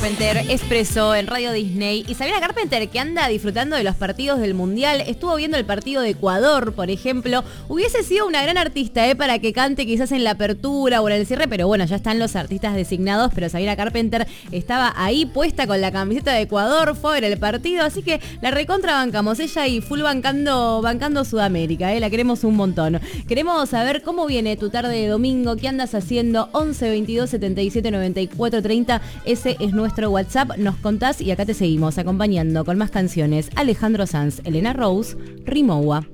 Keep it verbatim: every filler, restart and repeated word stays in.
Carpenter, Expreso en Radio Disney. Y Sabrina Carpenter, que anda disfrutando de los partidos del Mundial, estuvo viendo el partido de Ecuador, por ejemplo. Hubiese sido una gran artista, ¿eh? Para que cante quizás en la apertura o en el cierre, pero bueno, ya están los artistas designados. Pero Sabrina Carpenter estaba ahí puesta con la camiseta de Ecuador, fue a ver el partido, así que la recontra bancamos. Ella y full bancando, bancando Sudamérica, ¿eh? La queremos un montón. Queremos saber cómo viene tu tarde de domingo, qué andas haciendo. Once veintidós setenta y siete noventa y cuatro treinta, ese es nuestro WhatsApp, nos contás y acá te seguimos acompañando con más canciones. Alejandro Sanz, Elena Rose, Rimowa.